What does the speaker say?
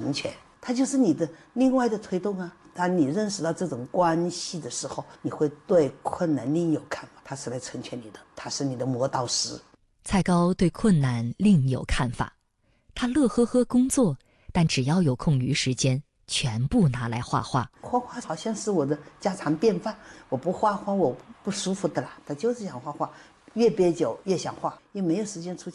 成全，它就是你的另外的推动啊。当你认识到这种关系的时候，你会对困难另有看法，它是来成全你的，它是你的磨刀石。 蔡高对困难另有看法，他乐呵呵工作，但只要有空余时间，全部拿来画画。 画画好像是我的家常便饭，我不画画我不舒服的啦，他就是想画画，越憋久越想画，又没有时间出去。